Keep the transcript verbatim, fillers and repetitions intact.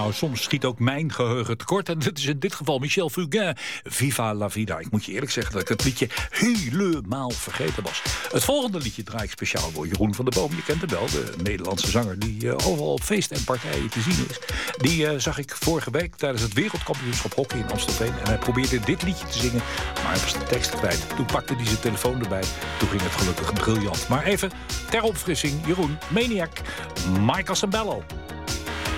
Nou, soms schiet ook mijn geheugen tekort. En dat is in dit geval Michel Fugain. Viva la vida. Ik moet je eerlijk zeggen dat ik het liedje helemaal vergeten was. Het volgende liedje draai ik speciaal voor Jeroen van der Boom. Je kent hem wel, de Nederlandse zanger die uh, overal op feesten en partijen te zien is. Die uh, zag ik vorige week tijdens het wereldkampioenschap hockey in Amstelveen. En hij probeerde dit liedje te zingen, maar hij was de tekst kwijt. Toen pakte hij zijn telefoon erbij. Toen ging het gelukkig briljant. Maar even ter opfrissing, Jeroen, Maniac, Michael Sembello.